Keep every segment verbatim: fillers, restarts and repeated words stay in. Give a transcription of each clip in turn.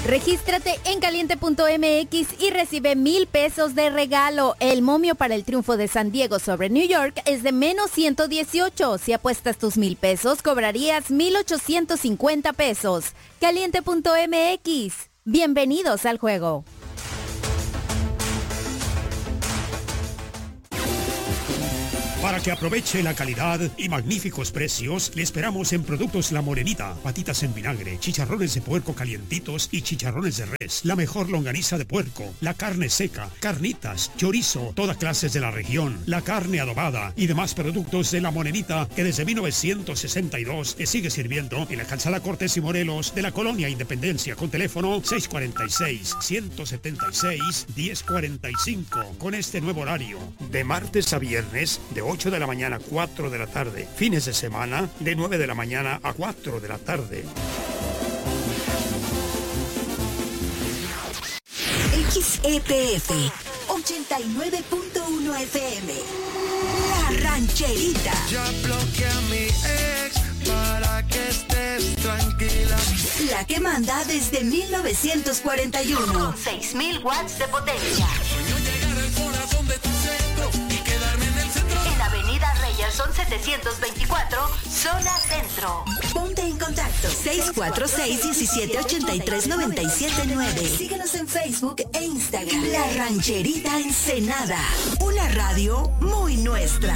Regístrate en caliente punto m x y recibe mil pesos de regalo. El momio para el triunfo de San Diego sobre New York es de menos ciento dieciocho. Si apuestas tus mil pesos, cobrarías mil ochocientos cincuenta pesos. caliente punto m x. Bienvenidos al juego. Para que aproveche la calidad y magníficos precios, le esperamos en Productos La Morenita. Patitas en vinagre, chicharrones de puerco calientitos y chicharrones de res. La mejor longaniza de puerco, la carne seca, carnitas, chorizo, todas clases de la región, la carne adobada y demás productos de La Morenita que desde mil novecientos sesenta y dos le sigue sirviendo en la calzada Cortés y Morelos de la Colonia Independencia con teléfono seis cuatro seis, uno siete seis, uno cero cuatro cinco. Con este nuevo horario, de martes a viernes, de ocho de la mañana a cuatro de la tarde. Fines de semana, de nueve de la mañana a cuatro de la tarde. X E P F ochenta y nueve punto uno F M. La Rancherita. Ya bloqueé a mi ex para que estés tranquila. La que manda desde mil novecientos cuarenta y uno. Con seis mil watts de potencia. Sueño llegar al corazón de tu centro y quedarme en el centro. En Avenida Reyerson setecientos veinticuatro, zona centro. Ponte en contacto seis cuatro seis, uno siete ocho tres, nueve siete nueve. Síguenos en Facebook e Instagram. La Rancherita Ensenada. Una radio muy nuestra.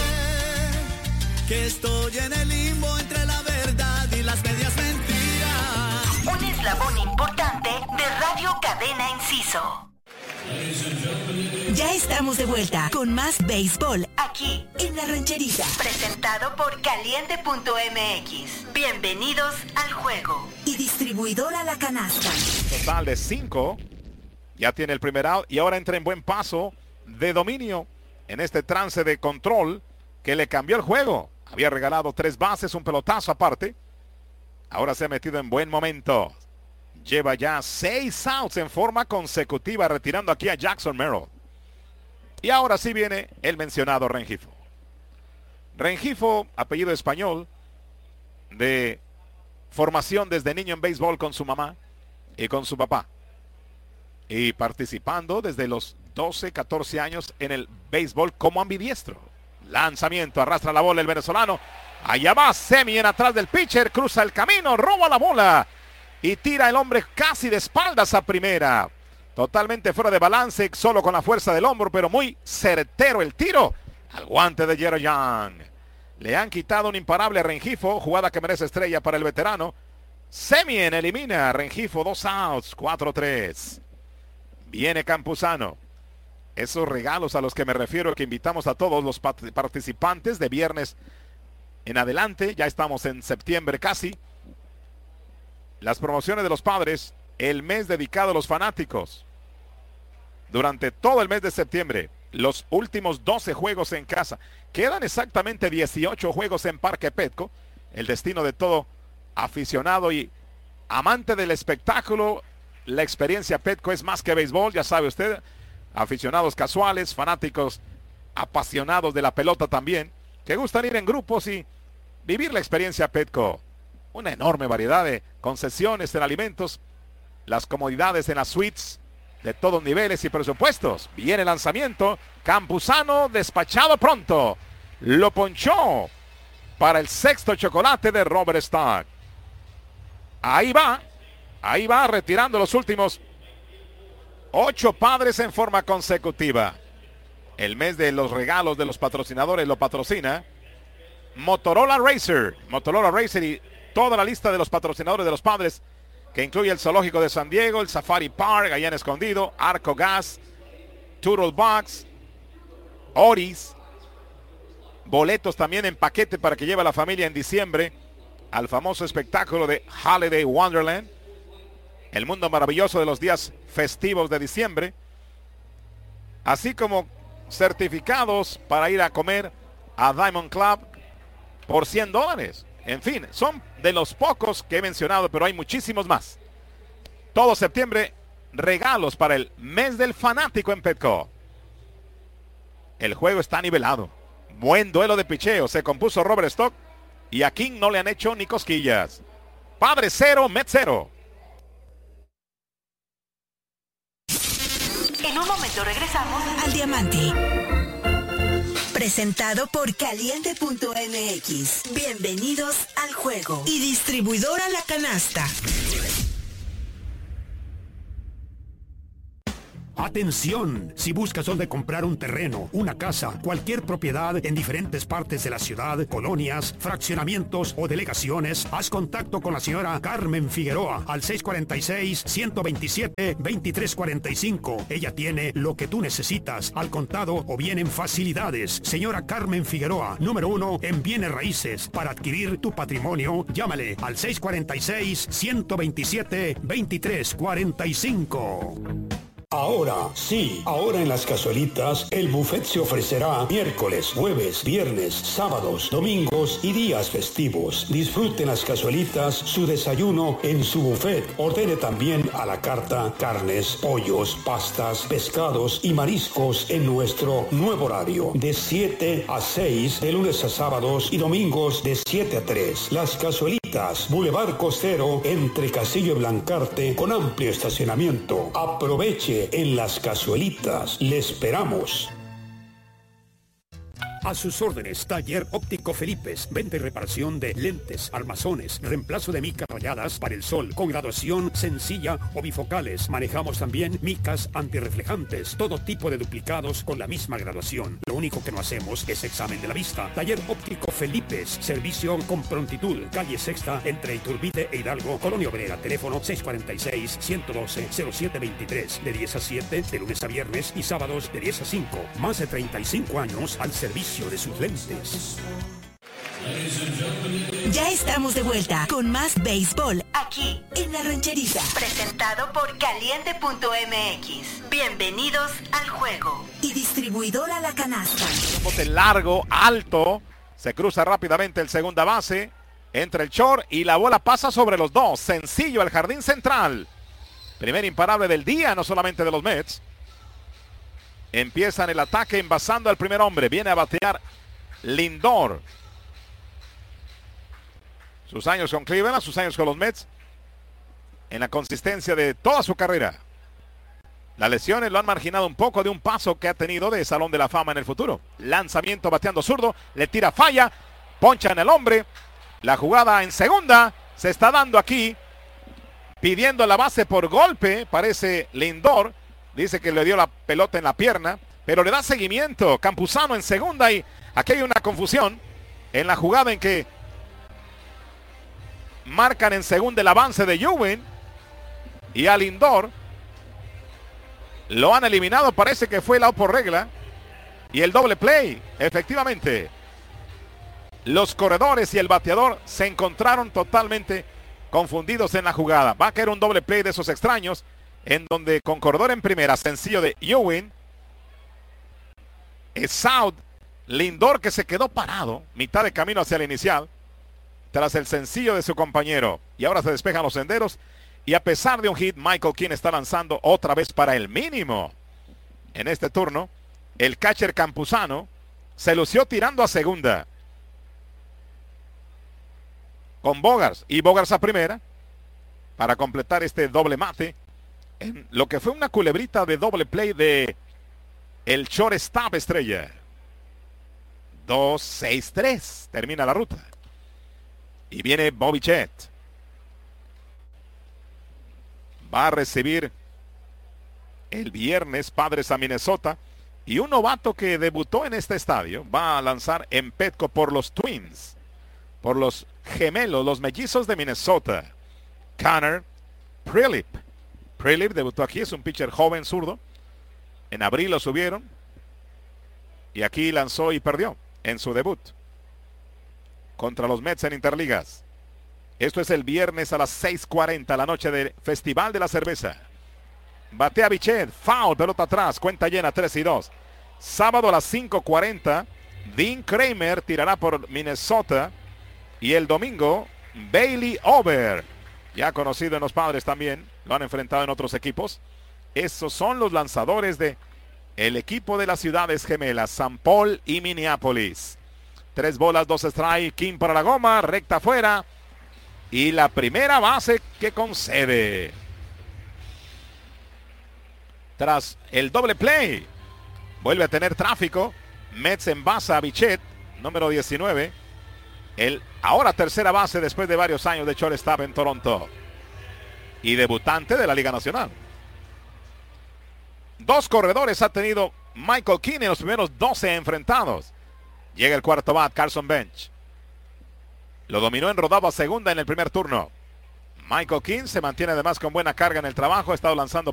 Que estoy en el limbo entre la verdad y las medias mentiras. Un eslabón importante de Radio Cadena Inciso. Ya estamos de vuelta con más béisbol aquí en La Rancherita. Presentado por caliente punto m x. Bienvenidos al juego. Y distribuidora La Canasta. Total de cinco. Ya tiene el primer out y ahora entra en buen paso de dominio en este trance de control que le cambió el juego. Había regalado tres bases, un pelotazo aparte. Ahora se ha metido en buen momento. Lleva ya seis outs en forma consecutiva, retirando aquí a Jackson Merrill. Y ahora sí viene el mencionado Rengifo. Rengifo, apellido español, de formación desde niño en béisbol con su mamá y con su papá. Y participando desde los doce, catorce años en el béisbol como ambidiestro. Lanzamiento, arrastra la bola el venezolano. Allá va Semien atrás del pitcher, cruza el camino, roba la bola. Y tira el hombre casi de espaldas a primera. Totalmente fuera de balance, solo con la fuerza del hombro, pero muy certero el tiro al guante de Jerry Young. Le han quitado un imparable a Rengifo, jugada que merece estrella para el veterano. Semien elimina a Rengifo, dos outs, cuatro tres. Viene Campuzano. Esos regalos a los que me refiero, que invitamos a todos los participantes de viernes en adelante. Ya estamos en septiembre casi. Las promociones de los padres, el mes dedicado a los fanáticos. Durante todo el mes de septiembre, los últimos doce juegos en casa. Quedan exactamente dieciocho juegos en Parque Petco. El destino de todo aficionado y amante del espectáculo. La experiencia Petco es más que béisbol, ya sabe usted. Aficionados casuales, fanáticos apasionados de la pelota también, que gustan ir en grupos y vivir la experiencia Petco. Una enorme variedad de concesiones en alimentos, las comodidades en las suites de todos niveles y presupuestos. Viene el lanzamiento, Campuzano despachado pronto. Lo ponchó para el sexto chocolate de Robert Stark. Ahí va, ahí va retirando los últimos ocho padres en forma consecutiva. El mes de los regalos de los patrocinadores lo patrocina Motorola Racer. Motorola Racer y toda la lista de los patrocinadores de los padres, que incluye el Zoológico de San Diego, el Safari Park, allá en Escondido, Arco Gas, Turtle Box, Oris, boletos también en paquete para que lleve a la familia en diciembre al famoso espectáculo de Holiday Wonderland, el mundo maravilloso de los días festivos de diciembre, así como certificados para ir a comer a Diamond Club por cien dólares. En fin, son de los pocos que he mencionado, pero hay muchísimos más. Todo septiembre, regalos para el mes del fanático en Petco. El juego está nivelado. Buen duelo de picheo. Se compuso Robert Stock y a King no le han hecho ni cosquillas. Padre cero, Met cero. En un momento regresamos al Diamante. Presentado por Caliente punto M X. Bienvenidos al juego. Y distribuidora La Canasta. ¡Atención! Si buscas dónde comprar un terreno, una casa, cualquier propiedad en diferentes partes de la ciudad, colonias, fraccionamientos o delegaciones, haz contacto con la señora Carmen Figueroa al seis cuatro seis, uno dos siete, dos tres cuatro cinco. Ella tiene lo que tú necesitas, al contado o bien en facilidades. Señora Carmen Figueroa, número uno en bienes raíces. Para adquirir tu patrimonio, llámale al seis cuatro seis, uno dos siete, dos tres cuatro cinco. Ahora, sí, ahora en Las Cazuelitas, el buffet se ofrecerá miércoles, jueves, viernes, sábados, domingos y días festivos. Disfruten Las Cazuelitas su desayuno en su buffet. Ordene también a la carta carnes, pollos, pastas, pescados y mariscos en nuestro nuevo horario. De siete a seis, de lunes a sábados y domingos de siete a tres. Las Cazuelitas, Boulevard Costero, entre Casillo y Blancarte, con amplio estacionamiento. Aproveche en Las Cazuelitas. Le esperamos. A sus órdenes, Taller Óptico Felipes, venta y reparación de lentes, armazones, reemplazo de micas rayadas para el sol, con graduación sencilla o bifocales. Manejamos también micas antirreflejantes, todo tipo de duplicados con la misma graduación. Lo único que no hacemos es examen de la vista. Taller Óptico Felipes, servicio con prontitud, calle Sexta, entre Iturbide e Hidalgo, Colonia Obrera, teléfono seis cuatro seis, uno uno dos, cero siete dos tres, de diez a siete, de lunes a viernes y sábados de diez a cinco. Más de treinta y cinco años al servicio de sus lentes. Ya estamos de vuelta con más béisbol aquí en La Rancherita. Presentado por Caliente punto M X. Bienvenidos al juego. Y distribuidora La Canasta. Un bote largo, alto. Se cruza rápidamente el segunda base. Entra el short y la bola pasa sobre los dos. Sencillo al jardín central. Primer imparable del día, no solamente de los Mets. Empiezan el ataque envasando al primer hombre. Viene a batear Lindor. Sus años con Cleveland, sus años con los Mets. En la consistencia de toda su carrera. Las lesiones lo han marginado un poco de un paso que ha tenido de Salón de la Fama en el futuro. Lanzamiento bateando zurdo. Le tira falla. Poncha en el hombre. La jugada en segunda. Se está dando aquí. Pidiendo la base por golpe. Parece Lindor. Dice que le dio la pelota en la pierna, pero le da seguimiento. Campuzano en segunda y aquí hay una confusión en la jugada en que marcan en segunda el avance de Ewing y a Lindor lo han eliminado. Parece que fue el out por regla y el doble play. Efectivamente, los corredores y el bateador se encontraron totalmente confundidos en la jugada. Va a caer un doble play de esos extraños, en donde con corredor en primera, sencillo de Ewing, es out. Lindor, que se quedó parado mitad de camino hacia el inicial tras el sencillo de su compañero, y ahora se despejan los senderos y a pesar de un hit, Michael King está lanzando otra vez para el mínimo en este turno. El catcher Campuzano se lució tirando a segunda con Bogaerts y Bogaerts a primera para completar este doble mate en lo que fue una culebrita de doble play de el shortstop estrella. dos seis tres. Termina la ruta. Y viene Bo Bichette. Va a recibir el viernes Padres a Minnesota. Y un novato que debutó en este estadio va a lanzar en Petco por los Twins. Por los gemelos, los mellizos de Minnesota. Connor Prilip. Prilip debutó aquí, es un pitcher joven zurdo. En abril lo subieron. Y aquí lanzó y perdió en su debut. Contra los Mets en Interligas. Esto es el viernes a las seis cuarenta, la noche del Festival de la Cerveza. Batea Bichette, foul, pelota atrás, cuenta llena, tres y dos. Sábado a las cinco cuarenta, Dean Kramer tirará por Minnesota. Y el domingo, Bailey Over, ya conocido en los Padres también, lo han enfrentado en otros equipos. Esos son los lanzadores de el equipo de las ciudades gemelas, San Paul y Minneapolis. Tres bolas, dos strike, King para la goma, recta afuera. Y la primera base que concede. tras el doble play. Vuelve a tener tráfico. Mets envasa a Bichette, número diecinueve. El ahora tercera base después de varios años de shortstop en Toronto. Y debutante de la Liga Nacional. Dos corredores ha tenido Michael King en los primeros doce enfrentados. Llega el cuarto bat, Carson Bench. Lo dominó en rodado a segunda en el primer turno. Michael King se mantiene además con buena carga en el trabajo. Ha estado lanzando